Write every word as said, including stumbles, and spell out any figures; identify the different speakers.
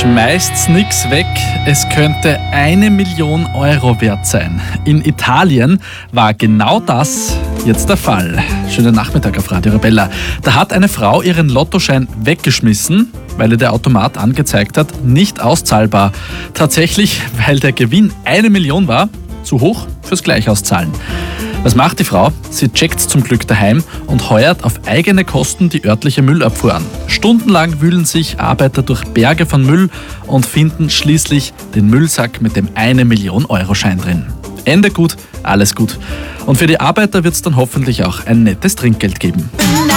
Speaker 1: Schmeißt's nix weg, es könnte eine Million Euro wert sein. In Italien war genau das jetzt der Fall. Schönen Nachmittag auf Radio Arabella. Da hat eine Frau ihren Lottoschein weggeschmissen, weil ihr der Automat angezeigt hat, nicht auszahlbar. Tatsächlich, weil der Gewinn eine Million war, zu hoch fürs Gleichauszahlen. Was macht die Frau? Sie checkt's zum Glück daheim und heuert auf eigene Kosten die örtliche Müllabfuhr an. Stundenlang wühlen sich Arbeiter durch Berge von Müll und finden schließlich den Müllsack mit dem eine Million Euro Schein drin. Ende gut, alles gut. Und für die Arbeiter wird's dann hoffentlich auch ein nettes Trinkgeld geben.